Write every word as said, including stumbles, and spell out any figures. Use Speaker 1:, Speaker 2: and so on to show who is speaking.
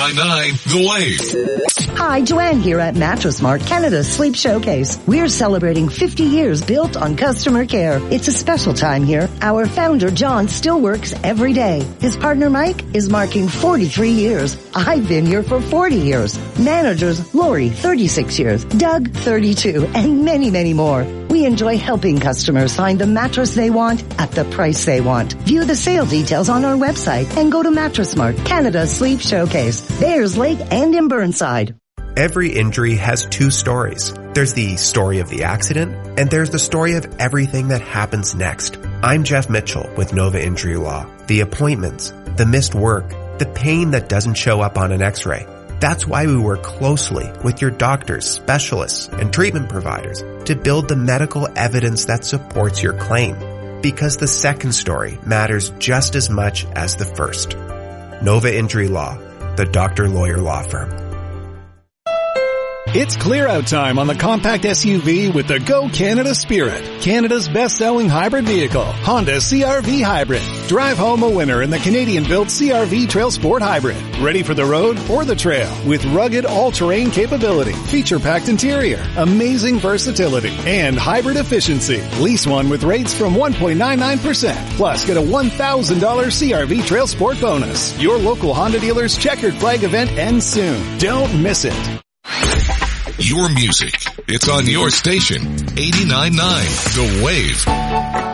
Speaker 1: nine nine The Wave.
Speaker 2: Hi, Joanne here at Mattress Mart, Canada's Sleep Showcase. We're celebrating fifty years built on customer care. It's a special time here. Our founder, John, still works every day. His partner, Mike, is marking forty-three years. I've been here for forty years. Managers, Lori, thirty-six years. Doug, thirty-two, and many, many more. We enjoy helping customers find the mattress they want at the price they want. View the sale details on our website and go to Mattress Mart, Canada's Sleep Showcase, Bayers Lake and in Burnside.
Speaker 3: Every injury has two stories. There's the story of the accident, and there's the story of everything that happens next. I'm Jeff Mitchell with Nova Injury Law. The appointments, the missed work, the pain that doesn't show up on an x-ray. That's why we work closely with your doctors, specialists, and treatment providers to build the medical evidence that supports your claim. Because the second story matters just as much as the first. Nova Injury Law, the doctor-lawyer law firm.
Speaker 4: It's clear-out time on the compact S U V with the Go Canada Spirit, Canada's best-selling hybrid vehicle, Honda C R V Hybrid. Drive home a winner in the Canadian-built C R V Trail Sport Hybrid. Ready for the road or the trail with rugged all-terrain capability, feature-packed interior, amazing versatility, and hybrid efficiency. Lease one with rates from one point nine nine percent. Plus, get a one thousand dollars C R V Trail Sport bonus. Your local Honda dealer's checkered flag event ends soon. Don't miss it.
Speaker 1: Your music. It's on your station. eighty-nine point nine The Wave.